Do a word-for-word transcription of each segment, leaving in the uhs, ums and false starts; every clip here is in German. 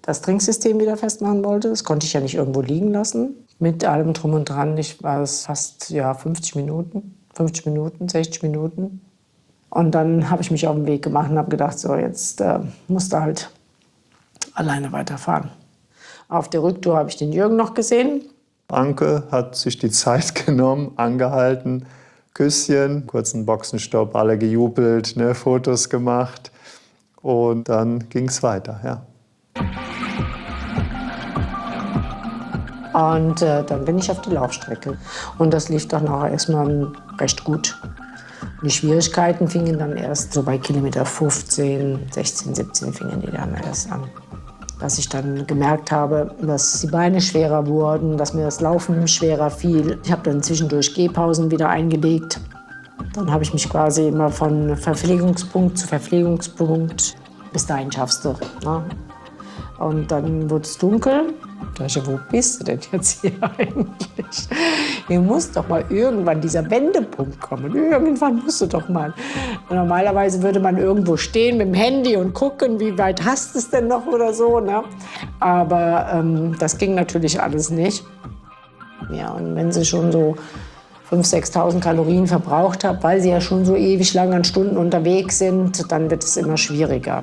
das Trinksystem wieder festmachen wollte. Das konnte ich ja nicht irgendwo liegen lassen. Mit allem drum und dran, ich war es fast ja, fünfzig Minuten, fünfzig Minuten, sechzig Minuten. Und dann habe ich mich auf den Weg gemacht und habe gedacht, so jetzt äh, musst du halt alleine weiterfahren. Auf der Rücktour habe ich den Jürgen noch gesehen. Anke hat sich die Zeit genommen, angehalten, Küsschen, kurzen Boxenstopp, alle gejubelt, ne, Fotos gemacht und dann ging es weiter, ja. Und äh, dann bin ich auf die Laufstrecke. Und das lief dann auch erstmal recht gut. Die Schwierigkeiten fingen dann erst so bei Kilometer fünfzehn, sechzehn, siebzehn fingen die dann erst an. Dass ich dann gemerkt habe, dass die Beine schwerer wurden, dass mir das Laufen schwerer fiel. Ich habe dann zwischendurch Gehpausen wieder eingelegt. Dann habe ich mich quasi immer von Verpflegungspunkt zu Verpflegungspunkt, bis dahin schaffst du. Ne? Und dann wurde es dunkel. Da dachte ich, wo bist du denn jetzt hier eigentlich? Hier muss doch mal irgendwann dieser Wendepunkt kommen. Irgendwann musst du doch mal. Normalerweise würde man irgendwo stehen mit dem Handy und gucken, wie weit hast du es denn noch oder so. Ne? Aber ähm, das ging natürlich alles nicht. Ja, und wenn sie schon so fünftausend, sechstausend Kalorien verbraucht habe, weil sie ja schon so ewig lang an Stunden unterwegs sind, dann wird es immer schwieriger.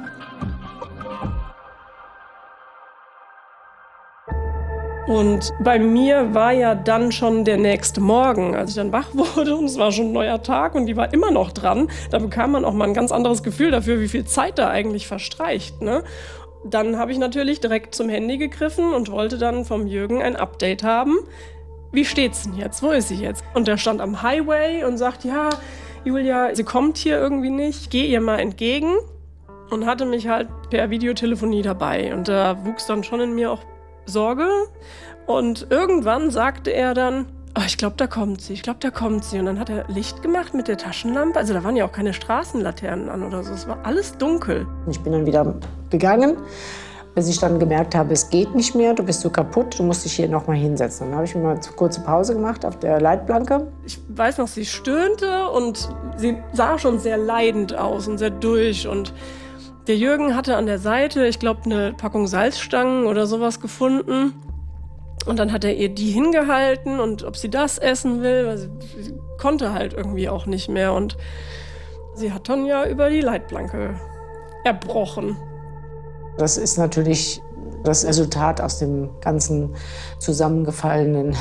Und bei mir war ja dann schon der nächste Morgen, als ich dann wach wurde und es war schon ein neuer Tag und die war immer noch dran. Da bekam man auch mal ein ganz anderes Gefühl dafür, wie viel Zeit da eigentlich verstreicht, ne? Dann habe ich natürlich direkt zum Handy gegriffen und wollte dann vom Jürgen ein Update haben. Wie steht's denn jetzt? Wo ist sie jetzt? Und der stand am Highway und sagt, ja, Julia, sie kommt hier irgendwie nicht, geh ihr mal entgegen. Und hatte mich halt per Videotelefonie dabei. Und da wuchs dann schon in mir auch Sorge. Und irgendwann sagte er dann, oh, ich glaube, da kommt sie, ich glaube, da kommt sie. Und dann hat er Licht gemacht mit der Taschenlampe. Also da waren ja auch keine Straßenlaternen an oder so. Es war alles dunkel. Ich bin dann wieder gegangen, bis ich dann gemerkt habe, es geht nicht mehr, du bist so kaputt, du musst dich hier noch mal hinsetzen. Dann habe ich mir mal eine kurze Pause gemacht auf der Leitplanke. Ich weiß noch, sie stöhnte und sie sah schon sehr leidend aus und sehr durch. Und der Jürgen hatte an der Seite, ich glaube, eine Packung Salzstangen oder sowas gefunden. Und dann hat er ihr die hingehalten und ob sie das essen will, weil sie, sie konnte halt irgendwie auch nicht mehr. Und sie hat dann ja über die Leitplanke erbrochen. Das ist natürlich das Resultat aus dem ganzen zusammengefallenen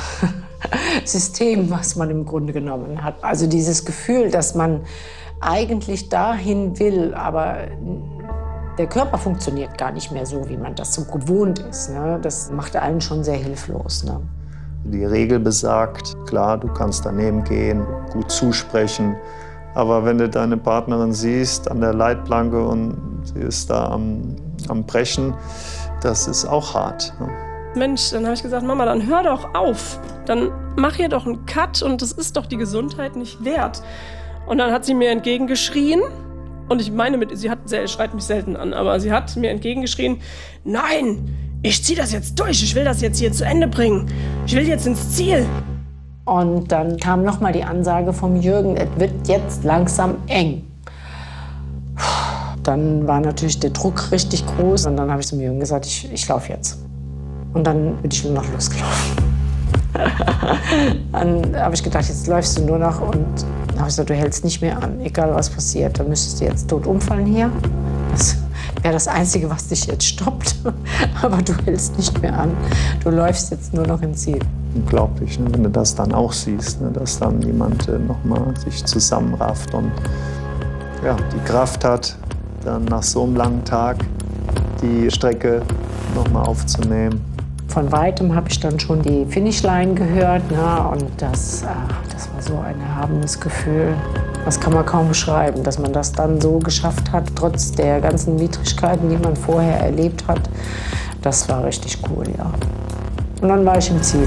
System, was man im Grunde genommen hat. Also dieses Gefühl, dass man eigentlich dahin will, aber der Körper funktioniert gar nicht mehr so, wie man das so gewohnt ist. Ne? Das macht einen schon sehr hilflos. Ne? Die Regel besagt, klar, du kannst daneben gehen, gut zusprechen. Aber wenn du deine Partnerin siehst an der Leitplanke und sie ist da am, am Brechen, das ist auch hart. Ne? Mensch, dann habe ich gesagt, Mama, dann hör doch auf. Dann mach hier doch einen Cut und das ist doch die Gesundheit nicht wert. Und dann hat sie mir entgegengeschrien. Und ich meine, mit, sie hat, sie schreit mich selten an, aber sie hat mir entgegengeschrien, nein, ich zieh das jetzt durch, ich will das jetzt hier zu Ende bringen. Ich will jetzt ins Ziel. Und dann kam noch mal die Ansage vom Jürgen, es wird jetzt langsam eng. Dann war natürlich der Druck richtig groß und dann habe ich zum Jürgen gesagt, ich, ich laufe jetzt. Und dann bin ich nur noch losgelaufen. Dann habe ich gedacht, jetzt läufst du nur noch und dann habe ich gesagt, du hältst nicht mehr an, egal was passiert. Dann müsstest du jetzt tot umfallen hier. Das wäre das Einzige, was dich jetzt stoppt. Aber du hältst nicht mehr an. Du läufst jetzt nur noch ins Ziel. Unglaublich, ne? Wenn du das dann auch siehst, ne? Dass dann jemand äh, noch mal sich zusammenrafft und ja, die Kraft hat, dann nach so einem langen Tag die Strecke noch mal aufzunehmen. Von weitem habe ich dann schon die Finishline gehört, ne? Und das, ach, das war so ein erhabenes Gefühl. Das kann man kaum beschreiben, dass man das dann so geschafft hat, trotz der ganzen Widrigkeiten, die man vorher erlebt hat. Das war richtig cool, ja. Und dann war ich im Ziel.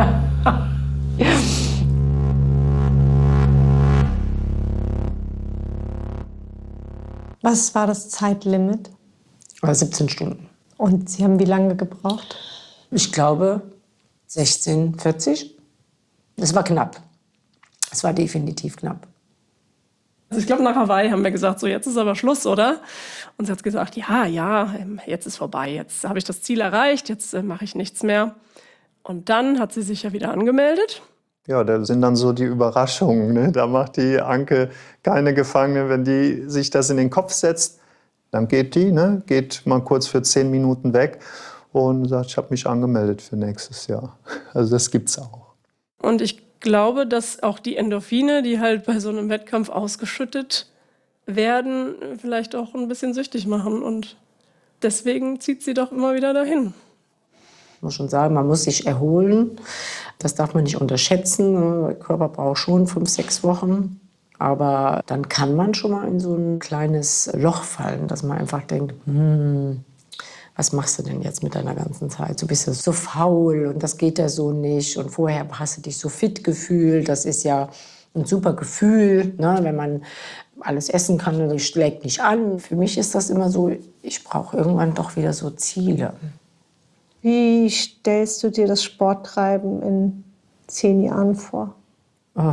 Was war das Zeitlimit? siebzehn Stunden. Und Sie haben wie lange gebraucht? Ich glaube sechzehn, vierzig. Es war knapp. Es war definitiv knapp. Also ich glaube, nach Hawaii haben wir gesagt, so jetzt ist aber Schluss, oder? Und sie hat gesagt, ja, ja, jetzt ist vorbei, jetzt habe ich das Ziel erreicht, jetzt äh, mache ich nichts mehr. Und dann hat sie sich ja wieder angemeldet. Ja, da sind dann so die Überraschungen. Ne? Da macht die Anke keine Gefangene, wenn die sich das in den Kopf setzt. Dann geht die, ne? geht mal kurz für zehn Minuten weg und sagt, ich habe mich angemeldet für nächstes Jahr. Also das gibt's auch. Und ich glaube, dass auch die Endorphine, die halt bei so einem Wettkampf ausgeschüttet werden, vielleicht auch ein bisschen süchtig machen. Und deswegen zieht sie doch immer wieder dahin. Ich muss schon sagen, man muss sich erholen. Das darf man nicht unterschätzen. Der Körper braucht schon fünf, sechs Wochen. Aber dann kann man schon mal in so ein kleines Loch fallen, dass man einfach denkt, hm, was machst du denn jetzt mit deiner ganzen Zeit? Du bist ja so faul und das geht ja so nicht. Und vorher hast du dich so fit gefühlt. Das ist ja ein super Gefühl, ne? Wenn man alles essen kann und das schlägt nicht an. Für mich ist das immer so, ich brauche irgendwann doch wieder so Ziele. Wie stellst du dir das Sporttreiben in zehn Jahren vor? Oh.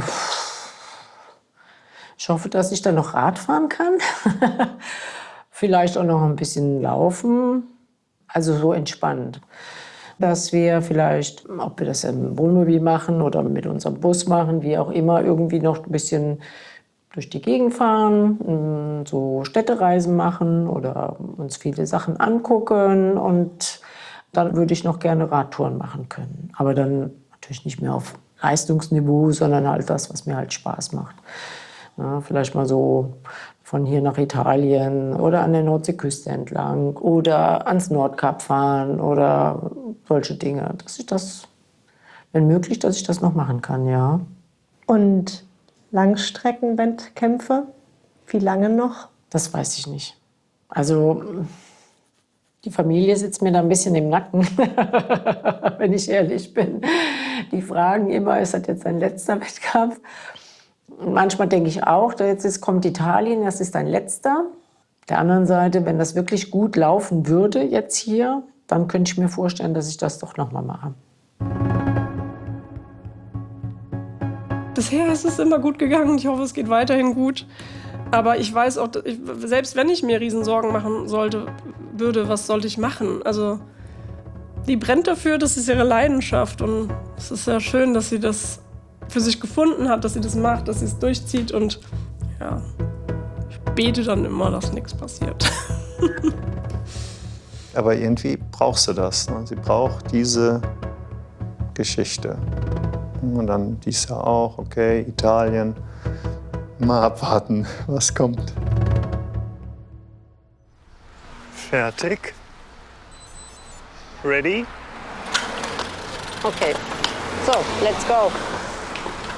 Ich hoffe, dass ich dann noch Rad fahren kann. Vielleicht auch noch ein bisschen laufen. Also so entspannt. Dass wir vielleicht, ob wir das im Wohnmobil machen oder mit unserem Bus machen, wie auch immer, irgendwie noch ein bisschen durch die Gegend fahren, so Städtereisen machen oder uns viele Sachen angucken. Und dann würde ich noch gerne Radtouren machen können. Aber dann natürlich nicht mehr auf Leistungsniveau, sondern halt das, was mir halt Spaß macht. Ja, vielleicht mal so von hier nach Italien oder an der Nordseeküste entlang oder ans Nordkap fahren oder solche Dinge. Dass ich das, wenn möglich, dass ich das noch machen kann, ja. Und Langstreckenwettkämpfe? Wie lange noch? Das weiß ich nicht. Also die Familie sitzt mir da ein bisschen im Nacken, wenn ich ehrlich bin. Die fragen immer, ist das jetzt dein letzter Wettkampf? Und manchmal denke ich auch, jetzt ist, kommt Italien, das ist dein letzter. Auf der anderen Seite, wenn das wirklich gut laufen würde jetzt hier, dann könnte ich mir vorstellen, dass ich das doch noch mal mache. Bisher ist es immer gut gegangen. Ich hoffe, es geht weiterhin gut. Aber ich weiß auch, ich, selbst wenn ich mir Riesensorgen machen sollte, würde, was sollte ich machen? Also, die brennt dafür, das ist ihre Leidenschaft. Und es ist sehr schön, dass sie das für sich gefunden hat, dass sie das macht, dass sie es durchzieht. Und ja, ich bete dann immer, dass nichts passiert. Aber irgendwie brauchst du das. Ne? Sie braucht diese Geschichte. Und dann dies Jahr auch, okay, Italien. Mal abwarten, was kommt. Fertig. Ready? Okay, so, let's go.